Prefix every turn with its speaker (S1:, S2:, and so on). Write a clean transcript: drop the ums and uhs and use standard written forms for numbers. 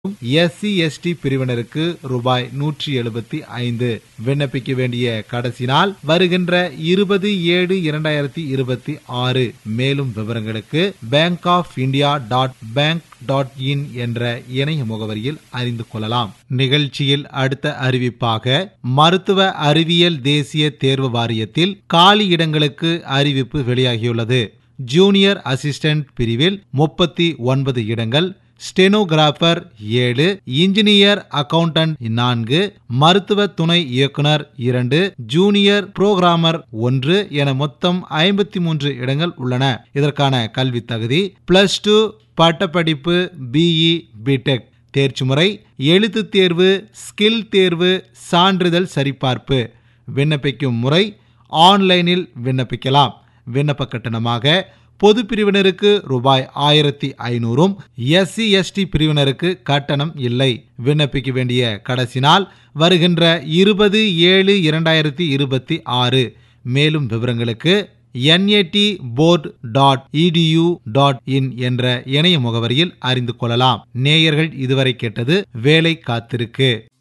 S1: SC/ST பிரிவினருக்கு ரூபாய் 175. விண்ணப்பிக்க வேண்டிய கடைசி நாள் வருகின்ற 20/7/2026. மேலும் விவரங்களுக்கு bankofindia.bank.in என்ற இணைய முகவரியில் அறிந்து கொள்ளலாம். நிகழ்ச்சியில் அடுத்த அறிவிப்பாக மருத்துவ அறிவியல் தேசிய தேர்வு வாரியத்தில் காலி இடங்களுக்கு அறிவிப்பு வெளியாகியுள்ளது. ஜூனியர் அசிஸ்டன்ட் பிரிவில் 39 இடங்கள், ஸ்டெனோகிராபர் 7, இன்ஜினியர் அக்கவுண்டன்ட் 4, மருத்துவ துணை இயக்குனர் 2, ஜூனியர் புரோகிராமர் 1 என மொத்தம் 53 இடங்கள் உள்ளன. இதற்கான கல்வி தகுதி +2 பட்டப்படிப்பு BE BTech. தேர்ச்சி முறை எழுத்து தேர்வு, ஸ்கில் தேர்வு, சான்றிதழ் சரிபார்ப்பு. விண்ணப்பிக்கும் முறை ஆன்லைனில் விண்ணப்பிக்கலாம். விண்ணப்ப கட்டணமாக பொது பிரிவினருக்கு ரூபாய் 1500, SC/ST பிரிவினருக்கு கட்டணம் இல்லை. விண்ணப்பிக்க வேண்டிய கடைசி நாள் வருகின்ற 20/7/2026. மேலும் விவரங்களுக்கு NATboard.edu.in என்ற இணைய முகவரியில் அறிந்து கொள்ளலாம். நேயர்கள் இதுவரை கேட்டது வேலை காத்திருக்கு.